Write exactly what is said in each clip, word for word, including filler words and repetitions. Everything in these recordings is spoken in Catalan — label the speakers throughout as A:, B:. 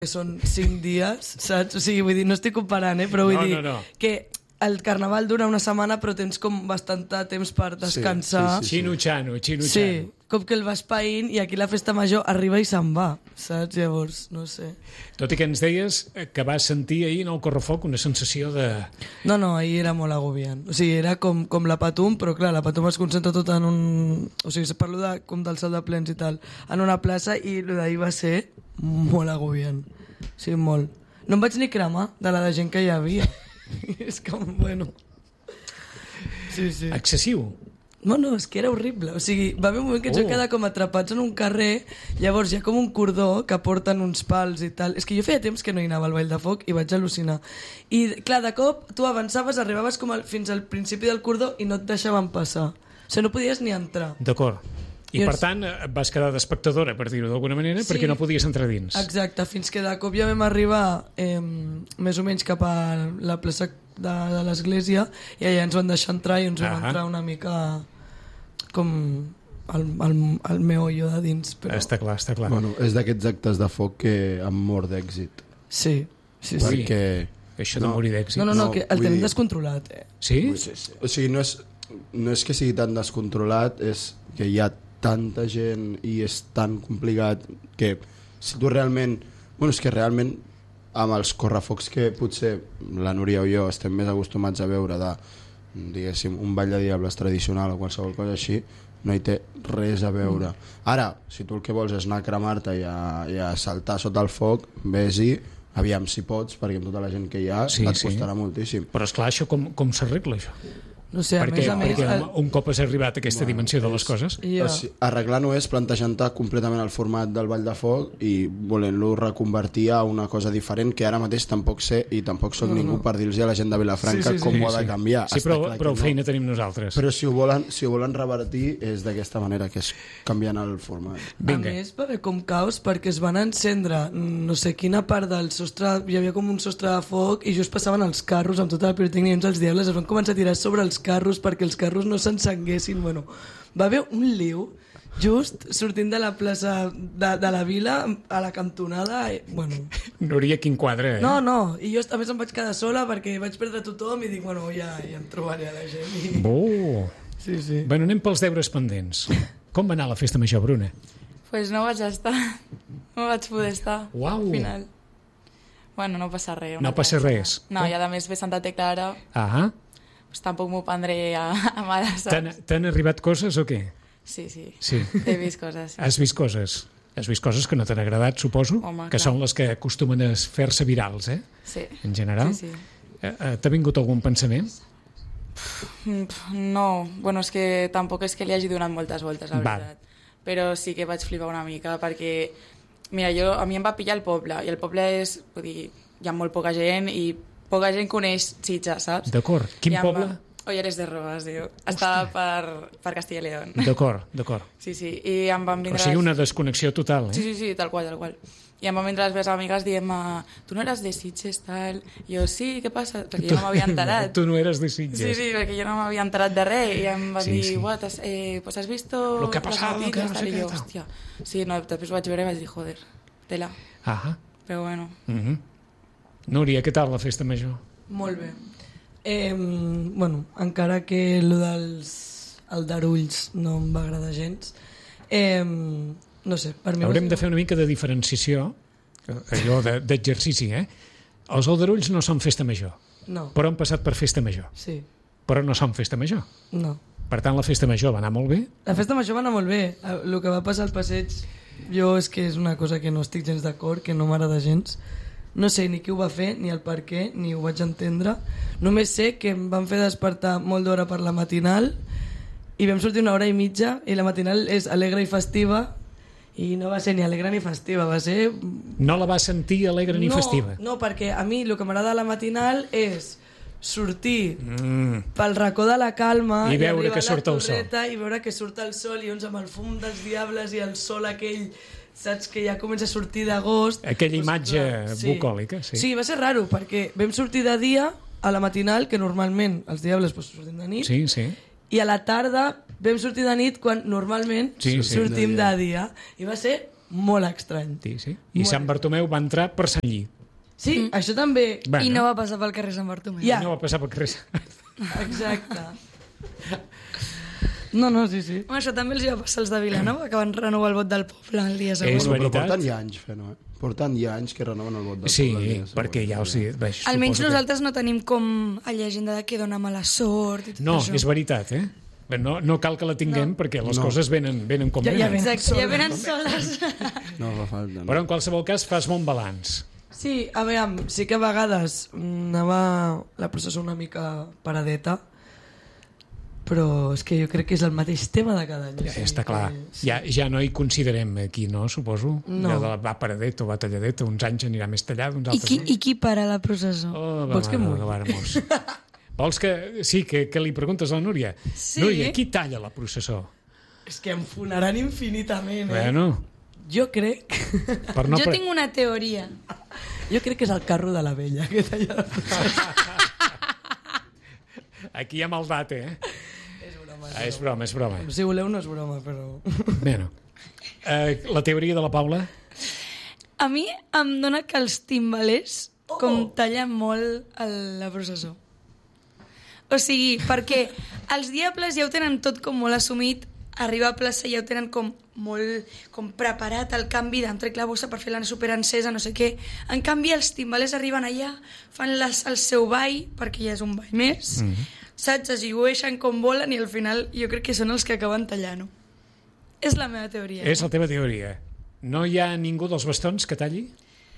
A: que són cinc dies, saps? O sigui, vull dir, no estic comparant, eh? Però vull
B: no,
A: dir
B: no, no.
A: que el carnaval dura una setmana però tens com bastant de temps per descansar.
B: Sí, sí, sí, sí. Xino-xano, xino-xano.
A: Sí, com que el vas païnt i aquí la festa major arriba i se'n va, saps? Llavors, no sé.
B: Tot i que ens deies que vas sentir ahir en el Correfoc una sensació de...
A: No, no, ahir era molt agobiant. O sigui, era com, com la Patum, però clar, la Patum es concentra tot en un... O sigui, parlo de, com del salt de plens i tal, en una plaça, i el d'ahir va ser molt agobiant. O sigui, molt. No em vaig ni cremar de la de gent que hi havia. És com, bueno... Sí, sí.
B: Excessiu.
A: No, no, és que era horrible. O sigui, va haver un moment que ens
B: Oh.
A: vam quedar com atrapats en un carrer, llavors hi ha com un cordó que porten uns pals i tal. És que jo feia temps que no hi anava al Ball de Foc i vaig al·lucinar. I, clar, de cop tu avançaves, arribaves com al, fins al principi del cordó i no et deixaven passar. O sigui, no podies ni entrar.
B: D'acord. I
A: I
B: per
A: és-
B: tant et vas quedar d'espectadora, per dir-ho d'alguna manera,
A: Sí.
B: perquè no podies entrar dins.
A: Exacte, fins que de cop ja vam arribar eh, més o menys cap a la plaça de, de l'església i allà ens van deixar entrar i ens vam
B: Ahà.
A: entrar una mica com al, al, al meollo de dins. Però...
B: Està clar, està clar.
C: Bueno, és d'aquests actes de foc que han mort d'èxit.
A: Sí, sí, sí.
C: Perquè...
B: Això de
C: no.
B: morir d'èxit.
A: No, no, no,
C: No,
A: que el
C: vull
A: tenim
C: dir-
A: descontrolat, eh?
B: Sí?
C: Sí, sí. O sigui, no és, no és que sigui tan descontrolat, és que hi ha tanta gent i és tan complicat que si tu realment... Bueno, és que realment amb els correfocs que potser la Núria o jo estem més acostumats a veure de, diguéssim, un ball de diables tradicional o qualsevol cosa així, no hi té res a veure. Ara, si tu el que vols és anar a cremar-te i a, i a saltar sota el foc, vés-hi, aviam si pots, perquè amb tota la gent que hi ha
B: Sí,
C: et
B: sí.
C: costarà moltíssim.
B: Però esclar, això com, com s'arregla, això?
A: No sé, a
B: perquè
A: més a més...
B: perquè
A: el-
B: un cop has arribat a aquesta
C: Bueno,
B: dimensió de les
C: és-
B: coses...
A: Ja.
C: O sigui, arreglar no és plantejant-te completament el format del Ball de Foc i volent-lo reconvertir a una cosa diferent que ara mateix tampoc sé i tampoc soc
A: No,
C: ningú
A: no.
C: per dir-los a la gent de Vilafranca
A: Sí, sí, sí.
C: com
B: Sí,
C: ho ha de
B: sí.
C: canviar.
B: Sí,
C: Està
B: però,
C: clar que
B: però
C: no.
B: feina tenim nosaltres.
C: Però si ho volen, si ho volen revertir és d'aquesta manera, que és canviant el format.
B: Vinga.
A: A més, va haver com caos perquè es van encendre no sé quina part del sostre, hi havia com un sostre de foc i just passaven els carros amb tota la pirotècnia i uns els diables es van començar a tirar sobre els carros perquè els carros no s'encenguessin. Bueno, va haver un liu just sortint de la plaça de, de la vila a la cantonada. I, bueno,
B: Núria, quin quadre, eh?
A: no, no, i jo a més em vaig quedar sola perquè vaig perdre tothom i dic, bueno, ja, ja em trobaré a la gent. I...
B: Oh.
A: Sí, sí.
B: Bueno, anem pels deures pendents. Com va anar la festa major, Bruna?
D: Pues no vaig estar, no vaig poder estar
B: Uau.
D: al final. Bueno, no passa res. una
B: No passa
D: altra
B: res.
D: vegada. No, i a més ve Santa Tecla ara,
B: Ah,
D: pues tampoc m'ho prendré a, a mal,
B: t'han
D: saps?
B: t'han arribat coses o què?
D: Sí, sí,
B: Sí.
D: he vist coses. Sí.
B: Has vist coses? Has vist coses que no t'han agradat, suposo?
D: Home,
B: que
D: clar.
B: són les que acostumen a fer-se virals, eh?
D: Sí.
B: En general.
D: Sí, sí.
B: Eh, eh, T'ha vingut algun pensament?
D: Mm, No, bueno, és que tampoc és que li hagi donat moltes voltes, la
B: Val.
D: veritat. Però sí que vaig flipar una mica, perquè, mira, jo, a mi em va pillar el poble, i el poble és, vull dir, hi ha molt poca gent, i poca gent coneix Sitges, saps?
B: D'acord. Quin
D: I em
B: poble?
D: Va... Olleres de Roba, es diu. Està per, per Castilla y León.
B: D'acord, d'acord.
D: Sí, sí, i em van
B: O
D: vindre...
B: sigui, una desconnexió total, eh?
D: Sí, sí, sí, tal qual, tal qual. I em van vindre les meves amigues dient tu no eres de Sitges, tal... I jo, sí, què passa? Perquè jo no m'havia enterat.
B: Tu no eres de Sitges.
D: Sí, sí, perquè jo no m'havia enterat de res i em van
B: Sí,
D: dir,
B: sí.
D: what, has, eh, pues has visto
B: Lo que ha
D: las
B: pasado,
D: noticias,
B: que no sé
D: tal?" I
B: què,
D: jo,
B: tal.
D: hòstia, sí, no, després ho vaig veure i vaig dir, joder, tela,
B: Ah,
D: però bueno.
B: uh Núria, què tal la festa major?
A: Molt bé. Eh, bueno, encara que el dels aldarulls no em va agradar gens, eh, no sé, per mi...
B: Haurem de fer una mica de diferenciació, eh, allò de- d'exercici, eh? Els aldarulls no són festa major,
A: No,
B: però han passat per festa major,
A: sí,
B: però no són festa major.
A: no.
B: Per tant, la festa major va anar molt bé.
A: La festa major va anar molt bé. El que va passar al passeig, jo és que és una cosa que no estic gens d'acord, que no m'agrada gens. No sé ni qui ho va fer, ni el per què, ni ho vaig entendre. Només sé que em van fer despertar molt d'hora per la matinal i vam sortir una hora i mitja i la matinal és alegre i festiva i no va ser ni alegre ni festiva, va ser...
B: No la va sentir alegre ni
A: no,
B: festiva.
A: No, perquè a mi el que m'agrada de la matinal és sortir
B: Mm.
A: pel racó de la calma
B: I veure
A: arribar
B: que
A: a la
B: surt el sol.
A: torreta i veure que surt el sol i uns amb el fum dels diables i el sol aquell, saps, que ja comença a sortir d'agost.
B: Aquella
A: Doncs,
B: imatge
A: clar,
B: bucòlica, sí.
A: Sí, va ser raro, perquè vam sortir de dia a la matinal, que normalment els diables doncs, sortim de nit,
B: Sí, sí.
A: i a la tarda vam sortir de nit quan normalment
B: Sí, sí.
A: sortim de dia. I va ser molt estrany.
B: Sí, sí. I
A: Molt
B: Sant Bartomeu va entrar per Sant Lli.
A: Sí, mm. això també...
B: Bueno,
E: I no va passar pel carrer Sant Bartomeu.
A: Ja.
B: no va passar per res.
A: Exacte. No, no, sí, sí.
E: Home, això també els va passar als de Vilanova, que van renovar el vot del poble el dia següent.
B: És
C: Bueno, però
B: veritat.
C: porten ja anys fent-ho, eh? Porten ja anys que renoven el vot del
B: Sí,
C: poble. Ja,
B: perquè ja ho sé. Bé,
E: Almenys
B: suposo que-
E: nosaltres no tenim com a llegenda de que dona mala sort i tot
B: No,
E: això.
B: és veritat, eh? Bé, No, no cal que la tinguem no. perquè les
C: No.
B: coses venen, venen com
A: Ja- ja
B: venen.
A: ven.
E: Exacte, ja venen soles.
C: No fa falta. No.
B: Però en qualsevol cas fas bon balanç.
A: Sí, a veure, sí que a vegades anava la processó una mica paradeta, però és que jo crec que és el mateix tema de cada any.
B: Ja,
A: o sigui
B: està clar.
A: que- Sí.
B: Ja, ja no hi considerem aquí, no? Suposo.
A: No.
B: Ja de la va paradeta o va talladeta. Uns anys anirà més tallat, uns
E: I
B: altres
E: qui,
B: no.
E: I qui para la processó?
B: Oh, va,
A: Vols que
B: mare
A: mulli?
B: de l'Armos. Vols que... Sí, que, que li preguntes a la Núria.
E: Sí.
B: Núria, qui talla la processó?
A: És que em fonaran infinitament, eh?
B: Bueno,
A: Jo crec...
B: per no...
E: Jo
B: pre-
E: tinc una teoria.
A: Jo crec que és el carro de la vella que talla la processó.
B: Aquí hi ha maldat, eh?
A: És broma,
B: Ah, és broma, és broma.
A: Si voleu no és broma, però...
B: Bueno. Eh, la teoria de la Paula?
E: A mi em dona que els timbalers com tallen molt el, la processó. O sigui, perquè els diables ja ho tenen tot com molt assumit, arribar a plaça ja ho tenen com molt com preparat el canvi d'entrar la bossa per fer la superencesa, no sé què. En canvi, els timbalers arriben allà, fan les, el seu ball, perquè ja és un ball més, mm -hmm. saps? Es llueixen com volen i al final jo crec que són els que acaben tallant-ho. És la meva teoria.
B: És la teva teoria. No hi ha ningú dels bastons que talli?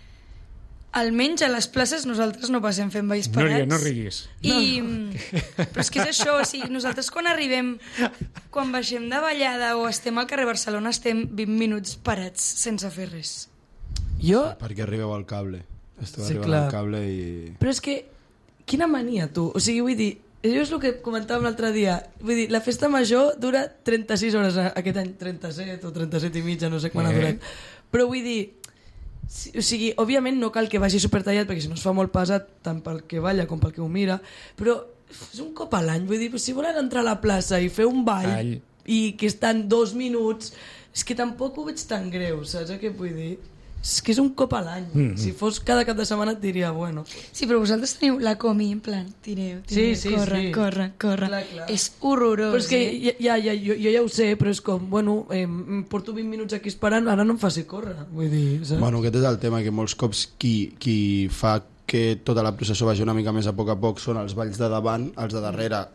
E: Almenys a les places nosaltres no passem fent balls parats.
B: Núria, no riguis.
E: I, però és que és això, o sigui, nosaltres quan arribem, quan baixem de ballada o estem al carrer Barcelona, estem vint minuts parats sense fer res.
A: Jo...
C: Perquè arribeu al cable. Esteu
A: Sí,
C: arribant
A: clar.
C: al cable i...
A: Però és que, quina mania, tu. O sigui, vull dir, jo és el que comentàvem l'altre dia. Vull dir, la festa major dura trenta-sis hores, aquest any trenta-set o trenta-set i mitja, no sé quan
B: Eh.
A: ha durat. Però vull dir, si- o sigui, òbviament no cal que vagi supertallat, perquè si no es fa molt pesat, tant pel que balla com pel que ho mira, però és un cop a l'any, vull dir, si volen entrar a la plaça i fer un ball,
B: Ball.
A: i que estan dos minuts, és que tampoc ho veig tan greu, saps què vull dir? És que és un cop a l'any.
B: Mm-hmm.
A: Si fos cada cap de setmana et diria, bueno...
E: Sí, però vosaltres teniu la comi, en plan, tireu, tireu,
A: Sí, sí,
E: corre,
A: sí.
E: corre, corre.
A: Clar, clar.
E: És horrorós.
A: Però és que
E: eh?
A: ja, ja, jo, jo ja ho sé, però és com, bueno, eh, em porto vint minuts aquí esperant, ara no em faci córrer, vull dir, saps?
C: Bueno, aquest és el tema, que molts cops qui, qui fa que tota la processó vagi una mica més a poc a poc són els balls de davant, els de darrere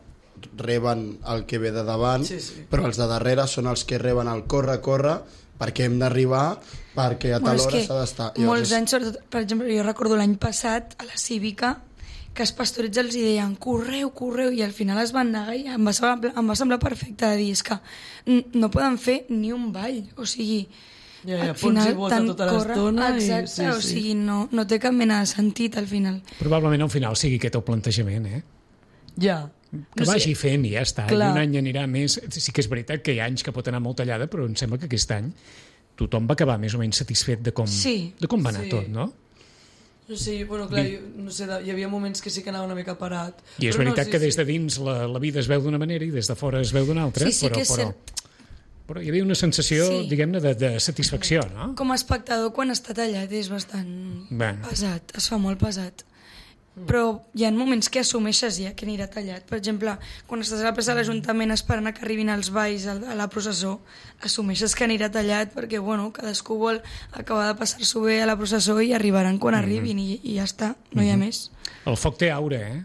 C: reben el que ve de davant,
A: Sí, sí.
C: però els de darrere són els que reben el corre, corre, perquè hem d'arribar, perquè a tal
E: Bueno, és
C: hora
E: que
C: s'ha d'estar.
E: molts anys, sobretot, per exemple, jo recordo l'any passat a la Cívica que els pastorets els hi deien correu, correu, i al final es van negar i em va semblar, em va semblar perfecte de dir, és que n- no poden fer ni un ball, o sigui,
A: Ja, ja,
E: al
A: pots
E: final
A: i vota
E: tant
A: tota
E: corre-
A: l'estona i-
E: exacte,
A: sí,
E: o
A: sí.
E: sigui, no, no té cap mena de sentit al final.
B: Probablement al final sigui aquest el plantejament, eh?
A: Ja.
B: Que
A: No
B: vagi
A: sé.
B: fent i ja està.
A: Clar.
B: I un any anirà més. Sí que és veritat que hi ha anys que pot anar molt tallada, però em sembla que aquest any tothom va acabar més o menys satisfet de com,
E: Sí.
B: de com va anar
A: Sí.
B: tot, no?
A: No sé, bueno, clar, jo, no sé, hi havia moments que sí que anava una mica parat.
B: I és
A: Però
B: veritat
A: no, sí,
B: que des
A: sí.
B: de dins la, la vida es veu d'una manera i des de fora es veu d'una altra,
E: Sí, sí
B: però,
E: que és
B: però,
E: cert.
B: però hi havia una sensació,
E: Sí.
B: diguem-ne, de, de satisfacció, no?
E: Com a espectador, quan està tallat és bastant
B: Bueno.
E: pesat, es fa molt pesat. Però hi ha moments que assumeixes ja que anirà tallat. Per exemple, quan estàs a la plaça de l'Ajuntament esperant a que arribin els balls a a la processó, assumeixes que anirà tallat perquè, bueno, cadascú vol acabar de passar-s'ho bé a la processó i arribaran quan arribin i, i ja està, no hi ha més.
B: El foc té aura, eh?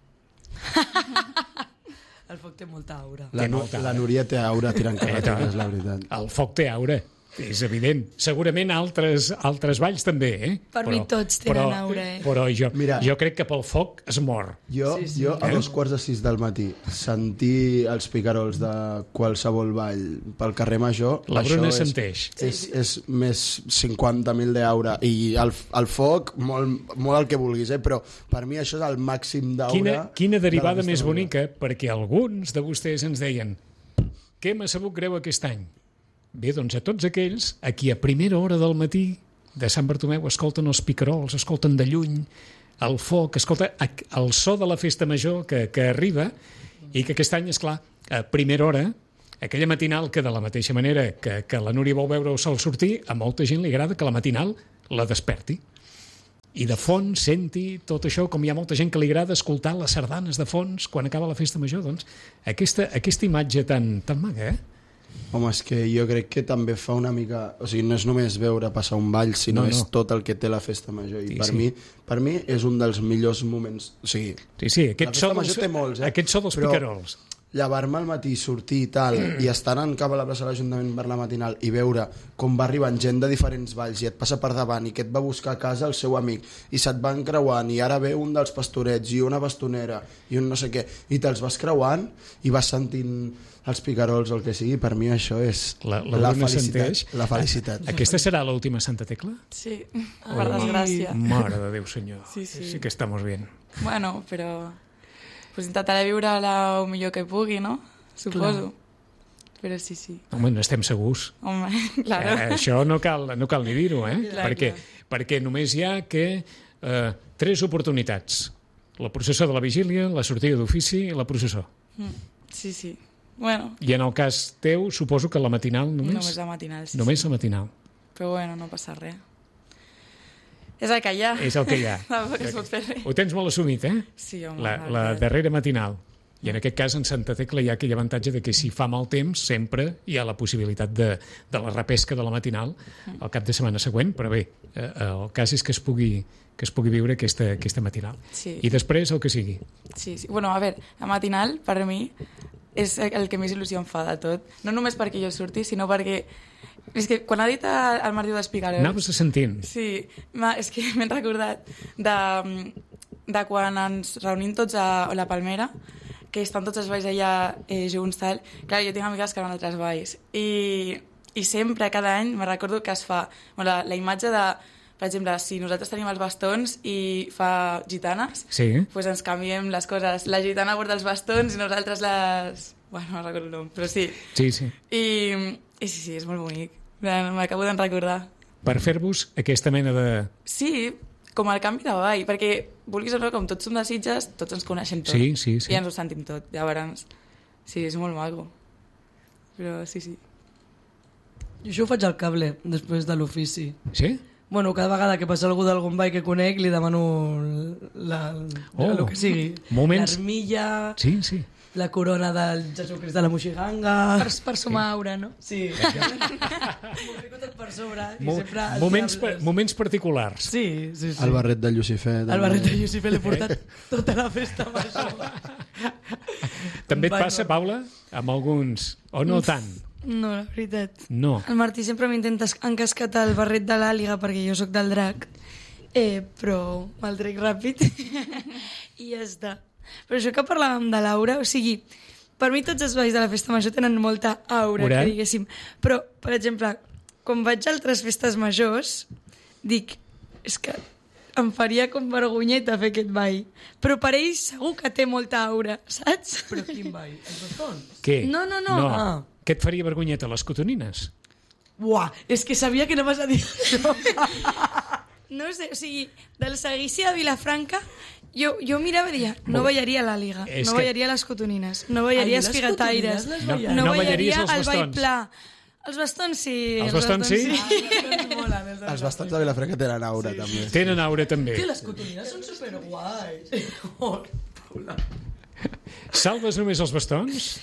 A: El foc té molta aura.
C: La,
B: Té
C: nu
B: molta,
C: la
B: eh?
C: Núria té aura tirant
B: Eh,
C: carreteres, és la veritat.
B: El foc té aura, és evident. Segurament altres, altres valls també, eh?
E: Per mi tots tenen aura, eh?
B: Però jo,
C: Mira.
B: jo crec que pel foc es mor.
C: Jo,
A: Sí, sí.
C: jo a dos quarts de sis del matí sentir els picarols de qualsevol ball pel carrer Major,
B: La
C: això
B: Bruna
C: és,
B: senteix.
C: és, és més cinquanta mil d'aura i el, el foc molt, molt el que vulguis, eh? Però per mi això és el màxim d'aura.
B: Quina, quina
C: de la
B: derivada
C: festa
B: més
C: major.
B: bonica, perquè alguns de vostès ens deien què m'ha sabut greu aquest any? Bé, doncs a tots aquells a qui a primera hora del matí de Sant Bartomeu escolten els picarols, escolten de lluny el foc, escolta el so de la festa major que, que arriba i que aquest any, és clar, a primera hora aquella matinal que de la mateixa manera que, que la Núria vol veure el sol sortir, a molta gent li agrada que la matinal la desperti. I de fons senti tot això, com hi ha molta gent que li agrada escoltar les sardanes de fons quan acaba la festa major, doncs aquesta, aquesta imatge tan, tan maca, eh?
C: Home, és que jo crec que també fa una mica... O sigui, no és només veure passar un ball, sinó
B: No, no.
C: és tot el que té la festa major. I
B: Sí,
C: per,
B: sí.
C: mi, per mi és un dels millors moments... O sigui,
B: Sí, sí,
C: la
B: aquest
C: festa
B: so dels,
C: major té molts, eh?
B: aquest so dels
C: Però
B: picarols.
C: llevar-me al matí, sortir i tal, i estar anant cap a la plaça de l'Ajuntament per la matinal i veure com va arribant gent de diferents valls i et passa per davant i que et va buscar a casa el seu amic i se't van creuant i ara ve un dels pastorets i una bastonera i un no sé què, i te'ls vas creuant i vas sentint els picarols o el que sigui, per mi això és
B: La- la
C: la
B: Bruna
C: felicitat.
B: senteix.
C: La felicitat.
B: Aquesta serà l'última Santa Tecla?
D: Sí, per desgràcia.
B: Mare de Déu, senyor.
D: Sí, sí.
B: Sí que estamos bien.
D: Bueno, però... Pues intentaré viure el millor que pugui, no? Suposo. Però sí, sí.
B: Home, no estem segurs.
D: Home, claro.
B: Eh, això no cal, no cal ni dir-ho, eh?
D: Clar,
B: perquè,
D: clar.
B: perquè només hi ha que eh, tres oportunitats. La processó de la vigília, la sortida d'ofici i la processó.
D: Mm, sí, sí. Bueno,
B: I en el cas teu, suposo que la matinal només?
D: només la matinal, sí.
B: Només
D: sí.
B: la matinal.
D: Però bueno, no passa res. És el que hi ha.
B: És el que hi ha.
D: Tampoc es pot fer res.
B: Ho tens molt assumit, eh?
D: Sí, home.
B: La, la
D: veritat.
B: darrera matinal. I en aquest cas, en Santa Tecla, hi ha aquell avantatge de que si fa mal temps, sempre hi ha la possibilitat de, de la repesca de la matinal al cap de setmana següent, però bé, eh, el cas és que es pugui, que es pugui viure aquesta, aquesta matinal.
D: Sí.
B: I després el que sigui.
D: Sí, sí. Bueno, a veure, la matinal, per mi, és el que més il·lusió em fa de tot. No només perquè jo surti, sinó perquè... És que quan ha dit el Martí dels Picarols...
B: Anaves sentint.
D: Sí, ma- és que m'he recordat de, de quan ens reunim tots a la Palmera, que estan tots els balls allà eh, junts, tal. Clar, jo tinc amigues que van a altres balls. I, i sempre, cada any, me recordo que es fa bueno, la, la imatge de, per exemple, si nosaltres tenim els bastons i fa gitanes,
B: Sí.
D: pues ens canviem les coses. La gitana porta els bastons i nosaltres les... Bueno, no recordo el nom, però sí.
B: Sí, sí.
D: I, i sí, sí, és molt bonic. M'acabo de recordar.
B: Per fer-vos aquesta mena de...
D: Sí, com el canvi de ball, perquè, vulguis o no, com tots som de Sitges, tots ens coneixem tot.
B: Sí, sí, sí.
D: I ens ho sentim tot, llavors. Sí, és molt maco. Però sí, sí.
A: Jo això ho faig al cable, després de l'ofici.
B: Sí?
A: Bueno, cada vegada que passa algú d'algun ball que conec li demano la,
B: Oh,
A: el que sigui.
B: moments-
A: L'armilla,
B: Sí, sí.
A: la corona del Jesucrist de la Moixiganga...
E: Per, per sumar aura, no?
A: Sí. M'ho fico tot per sobre. I
B: Mo
A: sempre els
B: moments, pa
A: diables-
B: moments particulars.
A: Sí, sí, sí.
C: El barret de Lucifer.
A: El barret de Lucifer l'he portat tota la festa major.
B: També et
A: Ball
B: passa,
A: normal.
B: Paula, amb alguns... O no tant?
E: No, la veritat.
B: No.
E: El Martí sempre m'intenta encasquetar el barret de l'àliga perquè jo sóc del drac, eh, però me'l trec ràpid i ja està. Però això que parlàvem de l'aura, o sigui, per mi tots els balls de la festa major tenen molta aura,
B: Aura.
E: que diguéssim. Però, per exemple, quan vaig a altres festes majors, dic, és que em faria com vergonyeta fer aquest ball. Però per ell segur que té molta aura, saps?
A: Però quin ball? Els bastons?
B: Què?
E: No, no, no.
B: no.
A: Ah.
B: Què et faria vergonyeta, les cotonines?
A: Buah, és que sabia que anaves a dir això.
E: No sé, o sigui, del seguici de Vilafranca, jo, jo mirava i deia, no ballaria la liga,
B: És
E: no
B: que-
E: ballaria les cotonines, no ballaria
A: Ai,
E: els
A: les
E: figataires,
A: cotonines les
B: No,
A: ballaries?
E: no,
B: no ballaries
E: ballaria
B: els
E: el ball
B: bastons.
E: pla. Els bastons sí.
B: Els bastons sí?
C: Els bastants de Vilafranca tenen aura, sí, també.
B: Tenen aura, també.
A: Que les cotonines són superguais. Oh, Paula.
B: Salves només els bastons?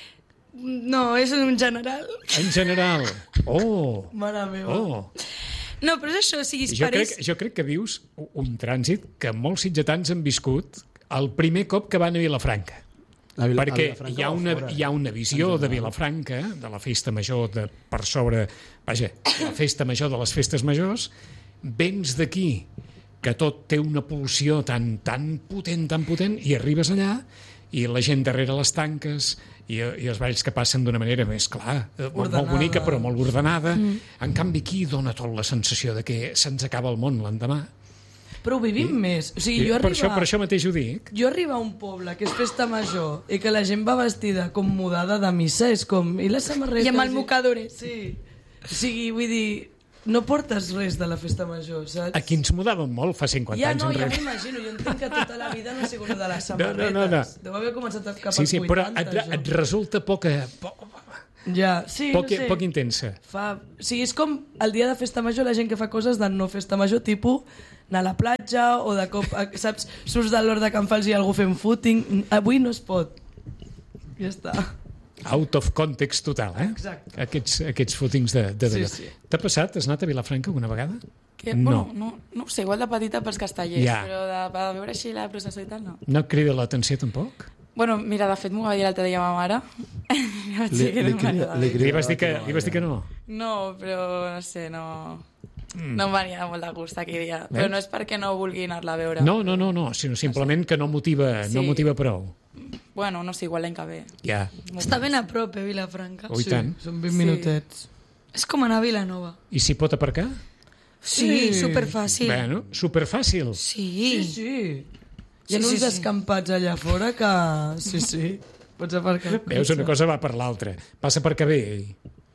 E: No, és en general.
B: En general. Oh!
A: Mare meva.
B: Oh!
E: No, però és això, o sigui,
B: Jo
E: per
B: crec,
E: ells...
B: jo crec que vius un trànsit que molts sitgetans han viscut el primer cop que van a Vilafranca.
C: A Vila- a
B: Perquè
C: Vilafranca
B: hi ha,
C: o
B: una,
C: fora?
B: hi ha una visió de Vilafranca, de la festa major de, per sobre... Vaja, la festa major de les festes majors, vens d'aquí, que tot té una pulsió tan, tan potent, tan potent, i arribes allà i la gent darrere les tanques i, i els balls que passen d'una manera més, clar, eh, molt, molt
A: Ordenada.
B: bonica, però molt ordenada. Mm. En canvi, aquí dona tot la sensació de que se'ns acaba el món l'endemà.
A: Però ho vivim més. O sigui,
B: I
A: jo
B: per,
A: arribar...
B: això, per això mateix ho dic.
A: Jo arribar a un poble que és festa major i que la gent va vestida com mudada de missa, és com... I les samarretes...
E: I amb el mocadores.
A: Sí. O sigui, vull dir, no portes res de la festa major, saps?
B: Aquí ens mudàvem molt fa cinquanta
A: Ja
B: anys
A: no, ja
B: enrere.
A: m'imagino. Jo entenc que tota la vida no ha sigut de les
B: No, no,
A: samarretes.
B: no, no.
A: Deu haver començat cap
B: Sí,
A: als
B: sí, però
A: vuitanta,
B: et,
A: això.
B: et resulta poca... Po,
A: Ja, sí,
B: Poc,
A: no sé.
B: poc intensa.
A: Fa... O sigui, és com el dia de festa major la gent que fa coses de no festa major, tipus anar a la platja o de cop, saps, surts de l'hora de Can Fals i algú fent footing. Avui no es pot. Ja està.
B: Out of context total, eh?
A: Exacte.
B: Aquests, aquests footings de, de
A: Sí,
B: d'allò.
A: sí.
B: T'ha passat? Has anat a Vilafranca alguna vegada?
D: Que,
B: No.
D: bueno, no, no ho sé, igual de petita pels castellers,
B: Ja.
D: però de, de veure així la processó i tal, no.
B: No et crida l'atenció tampoc?
D: Bueno, mira, de fet m'ho va dir l'altre dia ma mare. I vaig dir que no m'agradava.
B: Li vas dir que, li vas dir que no?
D: No, però no sé, no... No em venia molt de gust aquell dia. Però no és perquè no vulgui anar-la a veure.
B: No, no, no, no, sinó simplement que no motiva, no
D: Sí.
B: motiva prou.
D: Bueno, no sé, igual l'any que ve.
B: Ja,
E: Està ben a prop, eh, Vilafranca.
B: oh, i tant.
A: Són vint
D: Sí.
A: minutets.
E: És com anar a Vilanova.
B: I s'hi pot aparcar?
E: Sí,
A: Sí.
E: superfàcil.
B: Bueno, superfàcil.
E: Sí.
A: Sí, sí. Hi ha
E: Sí, sí,
A: uns
E: sí.
A: descampats allà fora que... Sí, sí. Pots aparcar el
B: Veus, una cosa va per l'altra. Passa per que bé.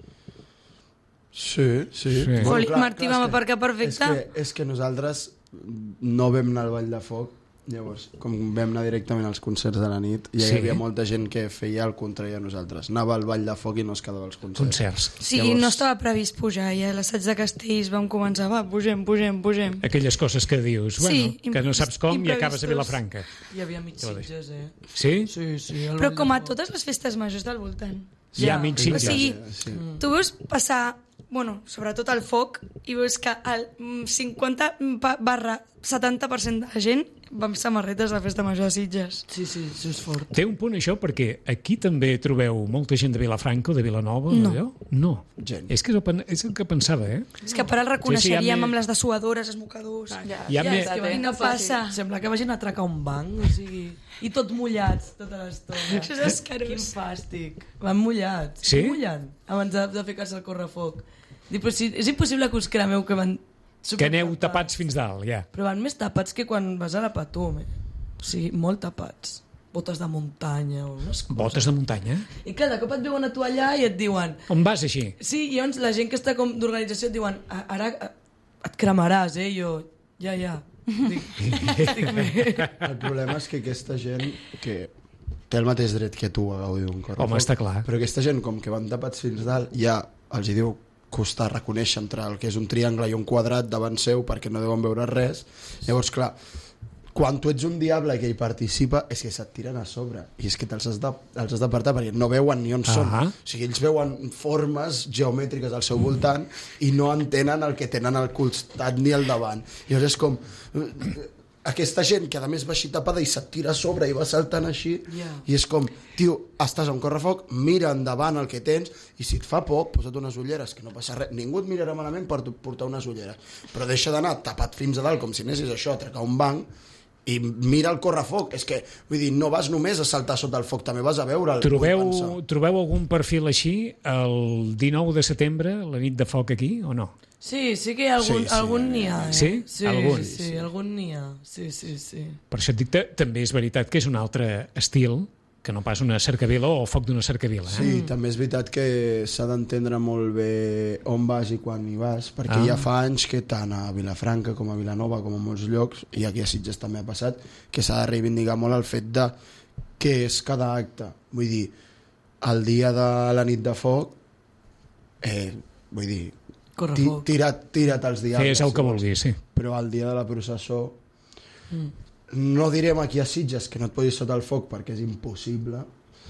C: Sí, sí.
B: Sí.
C: Bueno,
E: Joli,
C: clar,
E: Martí,
C: clar,
E: vam
C: és que-
E: aparcar perfecte.
C: És que, és que nosaltres no vam anar al Ball de Foc, llavors, com vam anar directament als concerts de la nit, ja
B: Sí.
C: hi havia molta gent que feia el contrari a nosaltres. Anava al Ball de Foc i no es quedava als concerts.
B: Concerts.
E: Sí,
C: Llavors-
E: no estava previst pujar, i a l'assaig de Castells vam començar, va, pugem, pugem, pugem.
B: Aquelles coses que dius, bueno,
E: Sí,
B: que no saps com i acabes a
E: imprevistos.
B: Vilafranca.
A: Hi havia mig Sitges, eh?
B: Sí?
A: Sí, sí. el
E: Però
A: Vall
E: com
A: de
E: a
A: Foc.
E: totes les festes majors del voltant.
B: Hi ha mig
E: O
B: Sitges.
E: sigui,
C: Sí.
E: tu veus passar, bueno, sobretot el foc, i veus que el mm, cinquanta barra setanta per cent de la gent va amb samarretes de festa major de Sitges.
A: Sí, sí, això és fort.
B: Té un punt això, perquè aquí també trobeu molta gent de Vilafranca o de Vilanova?
E: No.
B: Allò? No.
C: Gent.
B: És que és el, pen- és el que pensava, eh?
E: És que per el reconeixeríem
B: Sí, sí, hi ha
E: amb
B: més-
E: les dessuadores, els mocadors.
D: Ja,
B: Hi ha
D: ja
B: més-
D: està,
A: que
D: eh?
E: I no passa.
A: Sembla que vagin a atracar un banc, o sigui... I tot mullats tota l'estona.
E: Això és escarós.
A: Quin fàstic. Van mullats.
B: Sí?
A: Estic mullant abans de, de ficar-se al correfoc. Dic, però si, és impossible que us cremeu que van...
B: Que aneu
A: supertapats.
B: tapats fins dalt, ja.
A: Però van més tapats que quan vas a la Patum, eh? O sigui, molt tapats. Botes de muntanya o unes coses.
B: Botes de muntanya.
A: I clar, de cop et veuen a tu allà i et diuen...
B: On vas així?
A: Sí, i llavors la gent que està com d'organització et diuen "A- ara eh, et cremaràs, eh? I jo, ja, ja. Dic, estic bé.
C: El problema és que aquesta gent que té el mateix dret que tu a gaudir d'un correfoc.
B: Home, està clar.
C: Però aquesta gent, com que van tapats fins dalt, ja els hi diu costar reconèixer entre el que és un triangle i un quadrat davant seu perquè no deuen veure res. Llavors, clar, quan tu ets un diable que hi participa és que se't tiren a sobre i és que te'ls has de- els has d'apartar perquè no veuen ni on són.
B: Ahà.
C: O sigui, ells veuen formes geomètriques al seu voltant i no entenen el que tenen al costat ni al davant. Llavors és com... Aquesta gent que a més va així tapada i se't tira a sobre i va saltant així
A: Ja.
C: i és com, tio, estàs a un correfoc, mira endavant el que tens i si et fa por, posa't unes ulleres, que no passa res. Ningú et mirarà malament per tu- portar unes ulleres, però deixa d'anar tapat fins a dalt com si anessis això a atracar un banc i mira el correfoc. És que, vull dir, no vas només a saltar sota el foc, també vas a veure el
B: Trobeu, trobeu algun perfil així el dinou de setembre, la nit de foc aquí, o no?
A: Sí, sí que hi ha algun,
C: Sí, sí,
A: algun
C: eh?
A: n'hi ha, eh?
B: Sí?
A: Sí,
B: Algun?
A: sí, sí, algun n'hi ha. Sí, sí, sí.
B: Per això et dic que també és veritat que és un altre estil que no pas una cercavila o foc d'una cercavila. Eh?
C: Sí, també és veritat que s'ha d'entendre molt bé on vas i quan hi vas, perquè
B: Ah.
C: ja fa anys que tant a Vilafranca com a Vilanova, com a molts llocs, i aquí a Sitges també ha passat, que s'ha de reivindicar molt el fet de què és cada acte. Vull dir, el dia de la nit de foc, eh, vull dir, ti,
A: Correfoc.
C: tira't, tira't els diables.
B: Fes el
C: si
B: que
C: vols.
B: vulguis, sí.
C: Però el dia de la processó, no direm aquí a Sitges que no et posis sota el foc perquè és impossible,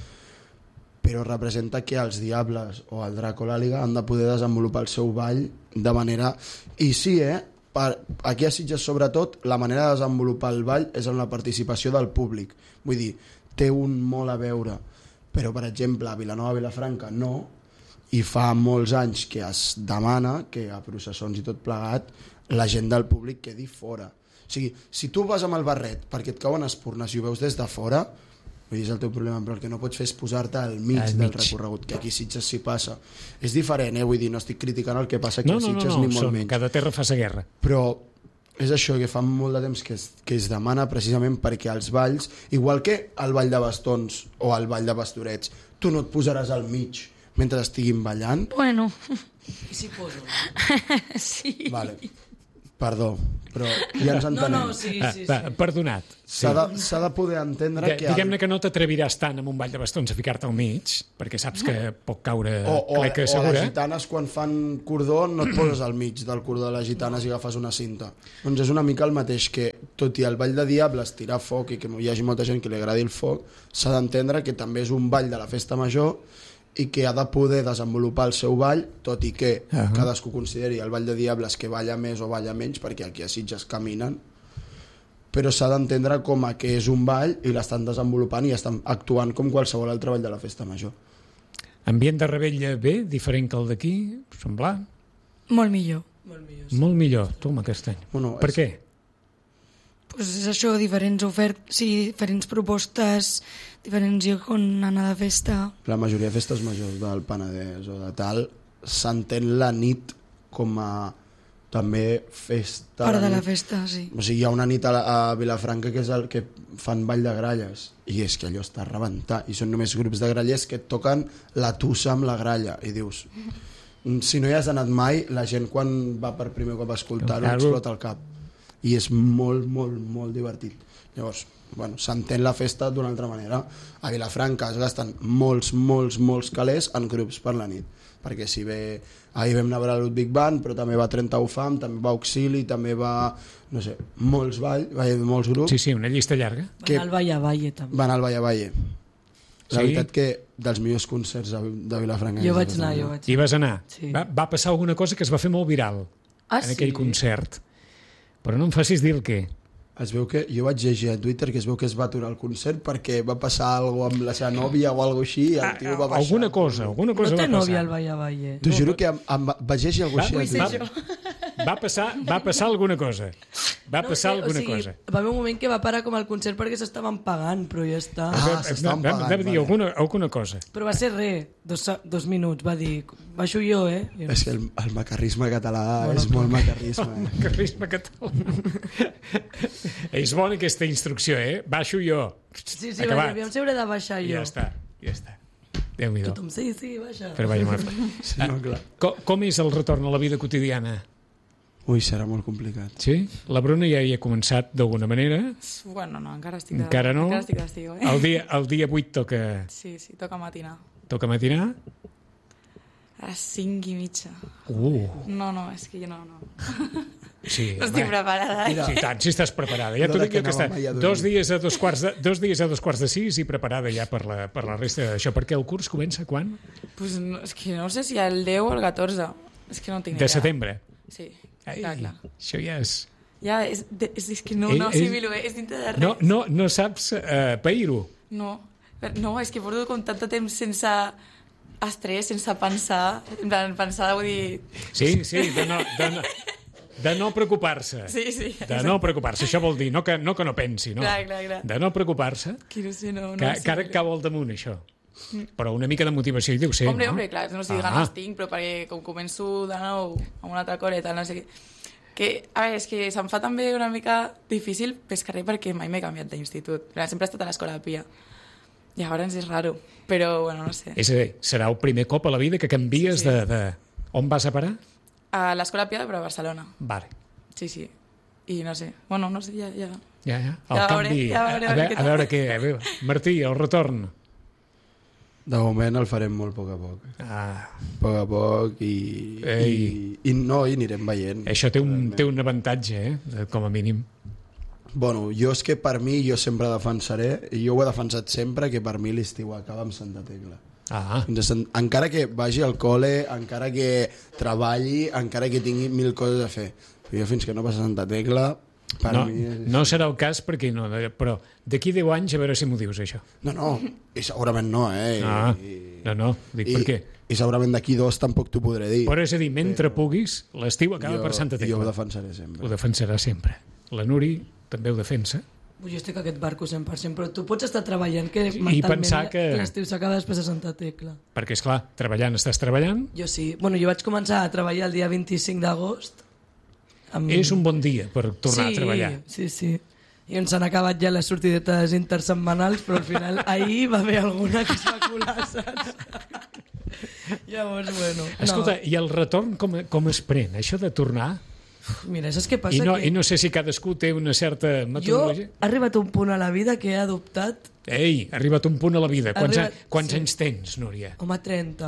C: però representa que els diables o el drac o l'àliga han de poder desenvolupar el seu ball de manera... I sí, eh? Per, aquí a Sitges, sobretot, la manera de desenvolupar el ball és en la participació del públic. Vull dir, té un molt a veure, però, per exemple, a Vilanova, Vilafranca, no, i fa molts anys que es demana que a processons i tot plegat la gent del públic quedi fora. O sigui, si tu vas amb el barret perquè et cauen espurnes i ho veus des de fora, vull dir, és el teu problema, però el que no pots fer és posar-te al mig,
B: Al
C: del
B: mig.
C: recorregut, que aquí a Sitges s'hi passa. És diferent, eh? Vull dir, no estic criticant el que passa aquí
B: No,
C: a
B: no, no,
C: Sitges,
B: no,
C: ni molt
B: són,
C: menys.
B: cada terra fa sa guerra.
C: Però és això, que fa molt de temps que es, que es demana precisament perquè els balls, igual que el ball de bastons o el ball de pastorets, tu no et posaràs al mig mentre estiguin ballant.
E: Bueno,
A: I s'hi poso.
E: sí.
C: Vale. Perdó, però ja ens
A: No,
C: entenem.
A: no, sí,
B: Ah,
A: sí,
B: va,
A: sí.
B: perdonat.
C: S'ha de, s'ha de poder entendre
B: De,
C: que... el-
B: diguem-ne que no t'atreviràs tant amb un ball de bastons a ficar-te al mig, perquè saps que pot caure
C: O, o,
B: cleca
C: o les
B: segura.
C: gitanes quan fan cordó no et poses al mig del cordó de les gitanes i agafes una cinta. Doncs és una mica el mateix que, tot i el ball de diables, tirar foc i que hi hagi molta gent que li agradi el foc, s'ha d'entendre que també és un ball de la festa major i que ha de poder desenvolupar el seu ball, tot i que
B: Uh-huh.
C: cadascú consideri el ball de diables que balla més o balla menys, perquè aquí a Sitges caminen, però s'ha d'entendre com a que és un ball i l'estan desenvolupant i estan actuant com qualsevol altre ball de la festa major.
B: Ambient de Rebella bé, diferent que el d'aquí, semblar.
E: Molt millor.
A: Molt millor.
B: Molt millor, tu, aquest any.
C: Bueno,
B: Per
C: és-
B: què?
E: Pues és això, diferents ofertes, sí, diferents propostes, diferents llocs on anar de festa.
C: La majoria de festes majors del Penedès o de tal s'entén la nit com a també festa
E: Part de la
C: nit.
E: festa, sí.
C: O sigui, hi ha una nit a, la, a Vilafranca que és el que fan ball de gralles i és que allò està a rebentar i són només grups de grallers que et toquen la tussa amb la gralla i dius, si no hi has anat mai, la gent quan va per primer cop a escoltar-ho
B: Claro.
C: explota el cap i és molt, molt, molt divertit. Llavors, bueno, s'entén la festa d'una altra manera. A Vilafranca es gasten molts, molts, molts calés en grups per la nit, perquè si ve, ahir vam anar a veure el Ludwig Band, però també va trenta U F A M, també va Auxili, també va, no sé, molts ball, molts grups,
B: Sí, sí, una llista llarga.
A: Van
C: que-
A: al Valle a Valle, també.
C: van al Valle a Valle. La
B: Sí?
C: veritat que dels millors concerts de de Vilafranca.
A: Jo vaig anar, jo vaig
B: Hi vas anar.
A: Sí.
B: Va, va passar alguna cosa que es va fer molt viral
A: Ah,
B: en aquell
A: sí?
B: concert. Però no em facis dir el què.
C: Es veu que, jo vaig llegir a Twitter que es veu que es va aturar el concert perquè va passar alguna cosa amb la seva nòvia o alguna així i el tio va baixar.
B: Alguna cosa, alguna cosa
A: No té
B: va passar.
A: nòvia al Valle a Valle.
C: T'ho juro que em, em va, vaig llegir alguna
B: Va,
C: cosa així a
B: va,
C: Twitter.
B: va, passar, va passar alguna cosa. Va
A: No
B: passar
A: sé,
B: alguna
A: o sigui,
B: cosa.
A: Va haver un moment que va parar com el concert perquè s'estaven pagant, però ja està.
C: Ah,
B: Va-
C: s'estaven
B: va-
C: pagant,
B: va dir
C: vale.
B: alguna, alguna cosa.
A: Però va ser res, dos, dos minuts, va dir, baixo jo, eh? I
C: És que el, el macarrisme català
A: Bueno,
C: és molt macarrisme. Eh?
B: Carrisme català. És bona aquesta instrucció, eh? Baixo jo.
A: Sí, sí, va dir,
B: Acabat.
A: aviam si hauré de baixar
B: I
A: jo.
B: ja està, ja està. Déu-n'hi-do.
A: Tothom, sí, sí, baixa.
B: Però vaja, Marta.
C: Sí, no, clar.
B: Com, com és el retorn a la vida quotidiana?
C: Ui, serà molt complicat.
B: Sí? La Bruna ja hi ha començat d'alguna manera.
D: Bueno, no, encara estic de,
B: Encara no?
D: Encara estic d'estiu, eh?
B: El dia, el dia vuit toca,
D: Sí, sí, toca matinar.
B: toca matinar.
D: A les cinc i mitja.
B: Uh,
D: No, no, és que jo no, no.
B: sí.
D: No estic
B: home.
D: preparada.
C: Mira,
B: Sí, tant, si estàs preparada. Ja
C: No
B: t'ho
C: de
B: dic
C: que
B: jo que està
C: anàvem mai a dormir.
B: dos dies a dos quarts de, dos dies a dos quarts de sis i preparada ja per la, per la resta d'això. Perquè el curs comença quan?
D: Pues no, és que no sé si el deu o el catorze. És que no tinc
B: De
D: idea.
B: setembre.
D: Sí,
B: Ai,
D: clar, clar.
B: això ja és...
D: Ja, és, de, és, és que no,
B: Eh,
D: no
B: és-
D: assimilo, eh? És dintre de res.
B: No, no, no saps uh, pair-ho.
D: No, no, és que porto com tant de temps sense estrès, sense pensar, en plan, pensar, vull dir...
B: Sí, sí, de no, de no, de no preocupar-se.
D: Sí, sí.
B: De no preocupar-se. Això vol dir no que no, que no pensi, no.
D: Clar, clar, clar.
B: De no preocupar-se,
D: Que no sé, no... no
B: que,
D: sé.
B: que ara cau al damunt, això. Però una mica de motivació hi deu ser,
D: Hombre,
B: no?
D: hombre, clar, no sé si
B: Ah.
D: ganes tinc, però perquè com començo de nou amb una altra cosa i tal, no sé què... Que, a veure, és que se'm fa també una mica difícil pescar perquè mai m'he canviat d'institut. Però sempre he estat a l'escola de Pia. Llavors és raro, però, bueno, no sé.
B: És a dir, serà el primer cop a la vida que canvies
D: Sí, sí.
B: de, de... On vas a parar?
D: A l'escola Pia, però a Barcelona.
B: Vale.
D: Sí, sí. I no sé, bueno, no sé, ja... ja...
B: Ja, ja. El
D: Ja
B: canvi...
D: veurem, ja veurem
B: a, veure,
D: què
B: a
D: tal.
B: veure què... A veure. Martí, el retorn.
C: De moment el farem molt a poc a poc.
B: Ah,
C: A poc a poc i,
B: Ei.
C: i, i no, i anirem veient.
B: això té un, té un avantatge, eh? de- Com a mínim.
C: Bueno, jo és que per mi, jo sempre defensaré, i jo ho he defensat sempre, que per mi l'estiu acaba amb Santa Tecla.
B: Ah,
C: Fins a Sant- Encara que vagi al col·le, encara que treballi, encara que tingui mil coses a fer. Però jo fins que no passa Santa Tecla, per
B: no,
C: mi... És...
B: no serà el cas perquè no, però d'aquí deu anys a veure si m'ho dius, això.
C: No, no, i segurament no, eh?
B: Ah,
C: I,
B: no, no, dic
C: i,
B: per què.
C: I segurament d'aquí dos tampoc t'ho podré dir.
B: Però és a dir, mentre puguis, l'estiu acaba
C: jo,
B: per Santa
C: Jo ho
B: Tecla.
C: defensaré sempre.
B: Ho defensarà sempre. La Nuri també ho defensa.
A: Jo estic a aquest barco cent per cent, però tu pots estar treballant que mentalment
B: pensar que-
A: l'estiu s'acaba després de Santa Tecla.
B: Perquè, és clar, treballant estàs treballant,
A: Jo sí. Bueno, jo vaig començar a treballar el dia vint-i-cinc d'agost. Amb...
B: és un bon dia per tornar
A: sí,
B: a treballar.
A: Sí, sí. I on s'han acabat ja les sortidetes intersetmanals, però al final ahir va haver alguna que es va colar, saps? Llavors, bueno...
B: Escolta, i el retorn com, com es pren? Això de tornar,
A: Mira, saps què passa?
B: I no,
A: que
B: I no sé si cadascú té una certa
A: jo
B: metodologia.
A: he arribat a un punt a la vida que he adoptat...
B: Ei, ha arribat un punt a la vida. Quants,
A: Arribat-
B: a, quants
A: sí.
B: anys tens, Núria?
A: Home, trenta.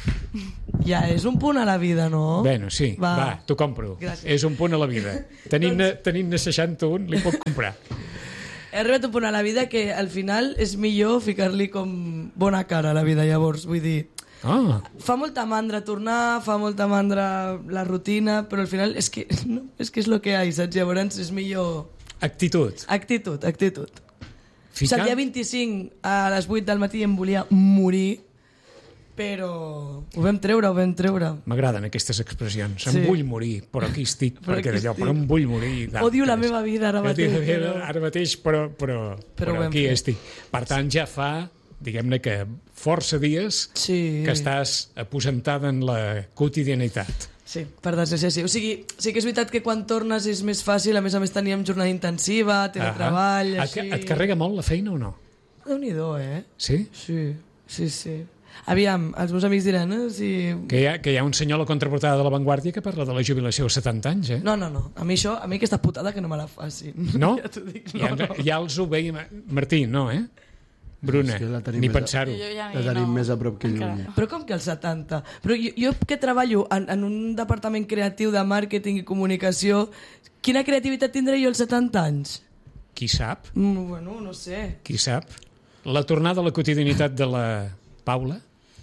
A: Ja és un punt a la vida, no?
B: Bueno, sí, va, va t'ho compro.
A: Gràcies.
B: És un punt a la vida. Tenint-ne tenint seixanta-un, li puc comprar.
A: He arribat a un punt a la vida que al final és millor ficar-li com bona cara a la vida, llavors, vull dir...
B: Ah,
A: Fa molta mandra tornar, fa molta mandra la rutina, però al final és que, no, és que és el que hi ha, saps? Llavors és millor...
B: actitud.
A: Actitud, actitud. O sigui,
B: Ficar...
A: el dia vint-i-cinc a les vuit del matí em volia morir, però ho vam treure, ho vam treure.
B: M'agraden aquestes expressions.
A: Sí.
B: Em vull morir, però aquí estic.
A: Però
B: perquè
A: aquí
B: d'allò,
A: estic.
B: però em vull morir. d'altres.
A: Odio la meva vida ara mateix,
B: Odio la vida
A: però-
B: Ara mateix, però, però,
A: Però
B: però,
A: ho vam
B: aquí
A: fer.
B: estic. Per tant, ja fa, diguem-ne que força dies
A: Sí.
B: que estàs aposentada en la quotidianitat.
A: Sí, per desgràcia sí. O sigui, sí que és veritat que quan tornes és més fàcil, a més a més teníem jornada intensiva, teletreball,
B: Ahà.
A: així...
B: Et, et carrega molt la feina o no?
A: Déu-n'hi-do, eh?
B: Sí?
A: Sí, sí, sí. Aviam, els meus amics diran, eh? Si...
B: Que hi, ha, que hi ha un senyor a la contraportada de La Vanguardia que parla de la jubilació als setanta anys, eh?
A: No, no, no. A mi això, a mi aquesta putada que no me la facin.
B: No?
A: Ja t'ho dic,
B: Ja,
A: no, no.
B: ja els ho veiem... Martí, no, eh? Bruna,
C: És que la tenim
B: ni
C: més a-
B: pensar-ho.
D: Jo ja
C: La
D: ni
C: tenim
D: no.
C: més a prop que
D: Encara
C: lluny.
D: no.
A: Però com que els setanta? Però jo, jo que treballo en, en un departament creatiu de màrqueting i comunicació, quina creativitat tindré jo als setanta anys?
B: Qui sap?
A: Mm, bueno, no sé.
B: Qui sap? La tornada a la quotidianitat de la Paula?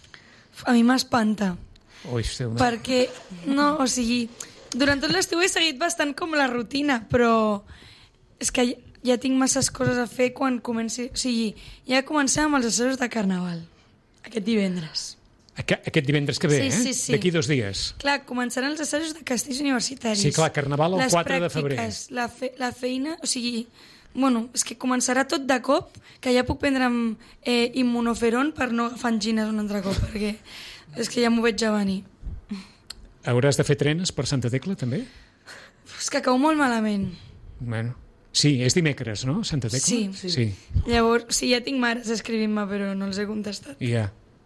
E: A mi m'espanta.
B: Ui, esteu...
E: Perquè, no, o sigui, durant tot l'estiu he seguit bastant com la rutina, però és que ja, ja tinc masses coses a fer quan comenci... O sigui, ja comencem amb els assajos de Carnaval, aquest divendres.
B: Aqu aquest divendres que ve,
E: Sí,
B: eh?
E: sí, sí.
B: D'aquí dos dies.
E: Clar, començaran els assajos de castells universitaris.
B: Sí, clar, Carnaval el
E: Les
B: quatre de febrer.
E: pràctiques, La, fe la feina, o sigui... Bueno, és que començarà tot de cop, que ja puc prendre'm eh, immunoferon per no agafar angines un altre cop, perquè és que ja m'ho veig ja venir.
B: Hauràs de fer trenes per Santa Tecla, també?
E: És que cau molt malament.
B: Bueno. Sí, és dimecres, no? Santa Tecla?
E: Sí.
B: Sí. sí.
E: Llavors, sí, ja tinc mares escrivint-me, però no els he contestat.
B: Ja.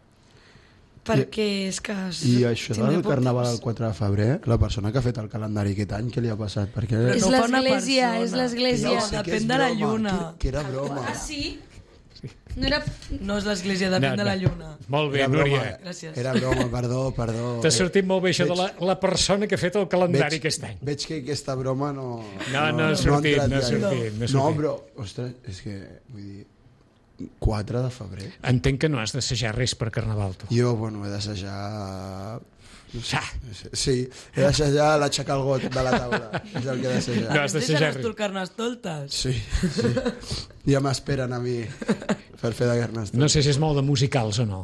E: Perquè és que...
C: I això
E: tindré
C: del
E: poc
C: Carnaval
E: temps.
C: el quatre de febrer, la persona que ha fet el calendari aquest any, què li ha passat? Perquè...
A: Però
E: És
A: no fa una
E: l'església,
A: persona.
E: és l'església.
A: No,
C: sé que és
A: depèn de la
C: broma,
A: lluna.
C: Que, que era broma.
E: Ah, sí? No era...
A: No és l'església, depèn
B: No,
A: de la
B: no.
A: lluna.
B: Molt bé,
C: Era broma.
B: Núria.
A: Gràcies.
C: Era broma, perdó, perdó.
B: T'ha sortit molt bé això de la, la persona que ha fet el calendari aquest any.
C: Veig que aquesta broma no...
B: No, no ha sortit,
C: entrat
B: no ha
C: gaire.
B: sortit, no ha
C: No,
B: sortit.
C: però, ostres, és que, vull dir, quatre de febrer.
B: Entenc que no has d'assajar res per Carnaval, tu.
C: Jo, bueno, he d'assajar... No sé, sí, he d'assajar l'aixecar el got de la taula. És el que he d'assajar.
B: No has d'assajar
A: Deixa'ns
B: res.
A: tu carnestoltes.
C: Sí, sí. Ja m'esperen a mi per fer de carnestoltes.
B: No sé si és molt de musicals o no.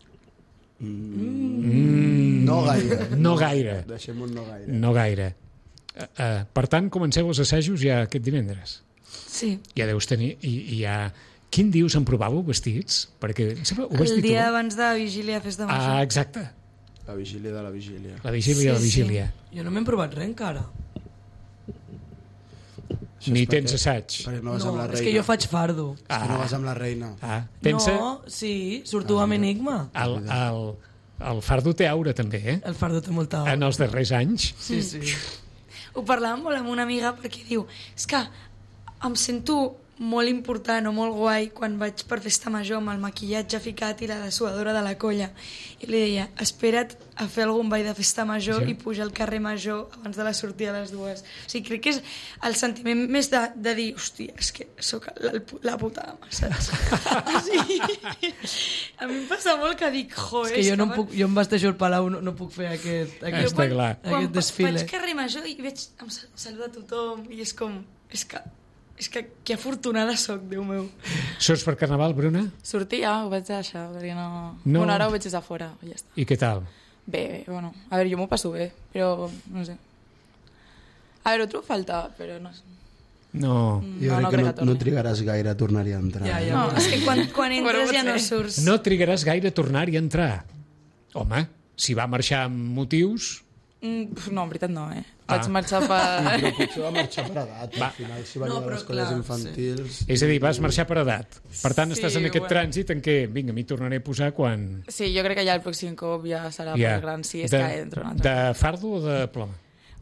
C: No gaire.
B: No gaire.
C: Deixem un no gaire.
B: No gaire. Uh, uh, per tant, comenceu els assajos ja aquest divendres.
E: Sí.
B: Ja deus tenir... I, i ja... Quin dius en provàveu vestits? Perquè em sembla, ho vas
E: El
B: dir tu.
E: dia abans de la vigília, festa major.
B: Ah, exacte.
C: La vigília de la vigília.
B: La vigília
E: Sí,
B: de la
E: sí.
B: vigília.
A: Jo no m'he provat res encara.
C: Això
B: Ni
C: és
B: tens
C: perquè-
B: assaig.
C: Perquè no vas
A: No,
C: amb la reina.
A: és que jo faig fardo.
C: És que no vas amb la reina.
B: Ah, pensa...
A: No, sí, surto amb Enigma.
B: El, el, el fardo té aura, també, eh?
A: El fardo té molta...
B: En els darrers anys.
A: Sí, sí.
E: Ho parlàvem molt amb una amiga perquè diu és que em sento molt important o molt guai quan vaig per festa major amb el maquillatge ficat i la dessuadora de la colla i li deia, espera't a fer algun ball de festa major
B: Sí.
E: i pujar al carrer major abans de la sortida a les dues. O sigui, crec que és el sentiment més de, de dir, hòstia, és que sóc la, la puta ama, saps? O sigui, a mi em passa molt que dic, jo,
A: És que jo, no em puc, jo em vesteixo al Palau, no, no puc fer aquest, aquest,
B: Està clar.
E: quan
A: aquest desfile.
E: faig carrer major i veig, em sal- saluda tothom i és com, és que, és que, que afortunada sóc, Déu meu.
B: Surts per Carnaval, Bruna?
D: Sortir ja ho vaig deixar, perquè no...
B: No.
D: Bueno, ara ho veig des de fora, i ja està.
B: I què tal?
D: Bé, bé, bueno, a veure, jo m'ho passo bé, però no sé. A veure, ho trobo falta, però no sé.
B: No.
C: Jo
D: No, no
C: crec
D: crec
C: que
D: que
C: no, no
D: torni.
C: trigaràs gaire a tornar-hi a entrar.
A: Ja,
C: eh?
A: ja.
D: No,
E: És que quan, quan
D: Bueno,
E: entres ja no
D: potser.
E: surts.
B: No trigaràs gaire a tornar-hi a entrar. Home, si va marxar amb motius...
D: Mm, pf, no, en veritat no, eh?
B: Ah.
D: Vaig marxar per...
C: Però potser va marxar per edat.
B: Va.
C: Al final, si va
A: No,
C: no, a
A: però
C: les escoles
A: clar,
C: infantils...
B: És a dir, vas marxar per edat. Per tant,
D: Sí,
B: estàs en aquest
D: bueno.
B: trànsit en què, vinga, m'hi tornaré a posar quan...
D: Sí, jo crec que ja el pròxim cop ja serà
B: Ja.
D: per gran, si és
B: de,
D: que entro un altre.
B: de fardo o de ploma?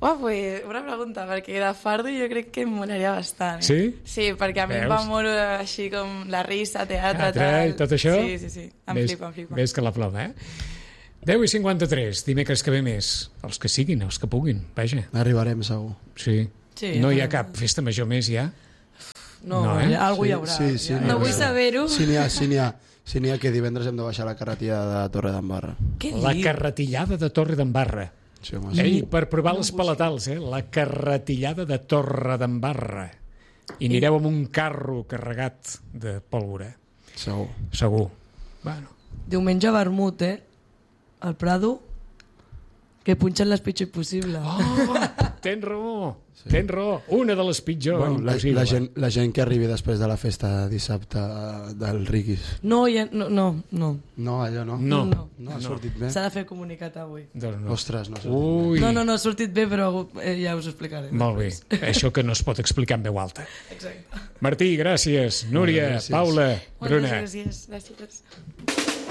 D: Oh, pues, una pregunta, perquè de fardo jo crec que em molaria bastant. Eh?
B: Sí?
D: Sí, perquè a mi
B: Veus?
D: em va molt eh, així com la risa, teatre,
B: Teatre
D: tal.
B: i tot això?
D: Sí, sí, sí. Em
B: Ves-
D: flipa, em flipa.
B: Ves que la ploma, eh? deu i cinquanta-tres, dimecres que ve més. Els que siguin, els que puguin, vaja.
C: Arribarem, segur.
B: Sí.
A: Sí,
B: no
A: ja
B: hi ha
A: farem.
B: cap festa major més, ja?
A: No,
B: No, eh?
A: ja, algú
C: Sí,
A: hi haurà.
C: sí, sí,
A: ja.
C: n'hi
E: No
C: haurà.
E: vull saber-ho.
C: Sí, n'hi ha, sí, n'hi ha. Sí, n'hi ha que divendres hem de baixar la carretilla de Torre d'Embarra.
A: Què
B: La
A: dius?
B: carretillada de Torre d'Embarra.
C: Sí, home, sí.
B: Ei, per provar les palatals, eh? La carretillada de Torre d'Embarra. I anireu amb un carro carregat de pólvora.
C: Segur.
B: Segur. Bueno.
A: Diumenge vermut, eh? Al Prado, que punxen les pitjors possible.
B: Oh, tens raó, sí. tens raó. Una de les pitjors
C: Bueno, la,
B: impossible.
C: la, gent, la gent que arribi després de la festa dissabte del Riquis.
A: No, ja, no, no, no.
C: No, allò no.
B: No.
A: No.
C: No ha sortit bé.
A: S'ha de fer comunicat avui.
B: Doncs no.
C: Ostres, no ha sortit bé.
B: Ui,
A: No, no, no, ha sortit bé, però eh, ja us ho explicaré.
B: molt bé. Això que no es pot explicar en veu alta.
A: Exacte.
B: Martí, gràcies. Núria,
C: Gràcies.
B: Paula,
D: Moltes
B: Bruna.
D: gràcies. Gràcies.